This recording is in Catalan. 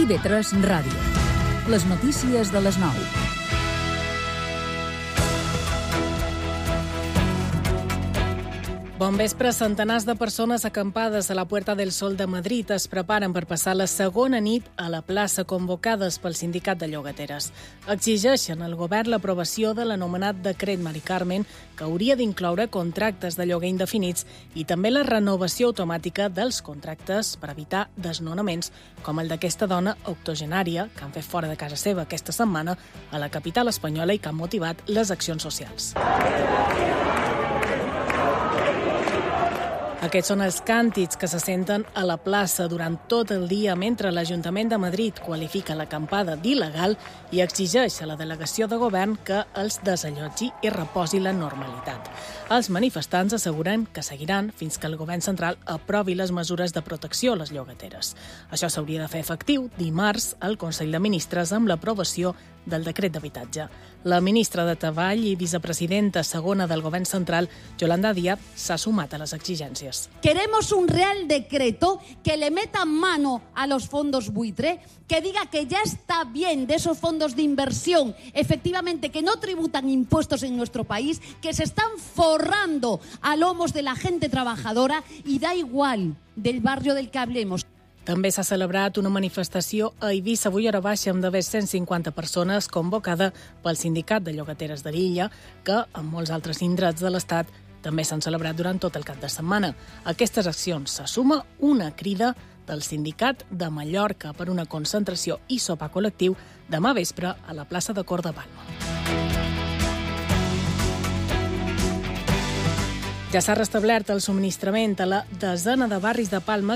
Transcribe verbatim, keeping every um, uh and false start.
I V tres Ràdio. Les notícies de les nou. Bon vespre. Centenars de persones acampades a la Puerta del Sol de Madrid es preparen per passar la segona nit a la plaça, convocades pel sindicat de llogateres. Exigeixen al govern l'aprovació de l'anomenat decret Mari Carmen, que hauria d'incloure contractes de lloguer indefinits i també la renovació automàtica dels contractes per evitar desnonaments, com el d'aquesta dona octogenària que han fet fora de casa seva aquesta setmana a la capital espanyola i que han motivat les accions socials. Aquests són els càntics que se senten a la plaça durant tot el dia mentre l'Ajuntament de Madrid qualifica l'acampada d'il·legal i exigeix a la delegació de govern que els desallotgi i reposi la normalitat. Els manifestants asseguren que seguiran fins que el govern central aprovi les mesures de protecció a les llogateres. Això s'hauria de fer efectiu dimarts al Consell de Ministres amb l'aprovació del decret d'habitatge. La ministra de Treball i vicepresidenta segona del govern central, Yolanda Díaz, s'ha sumat a les exigències. Queremos un real decreto que le meta mano a los fondos buitre, que diga que ya está bien de esos fondos de inversión, efectivamente, que no tributan impuestos en nuestro país, que se están forrando a lomos de la gente trabajadora y da igual del barrio del que hablemos. També s'ha celebrat una manifestació a Eivissa avui a hora baixa amb d'haver cent cinquanta persones convocada pel sindicat de llogateres de l'illa, que en molts altres indrets de l'Estat també s'han celebrat durant tot el cap de setmana. A aquestes accions se suma una crida del sindicat de Mallorca per una concentració i sopar col·lectiu demà vespre a la plaça de Cor de Palma. Ja s'ha restablert el subministrament a la desena de barris de Palma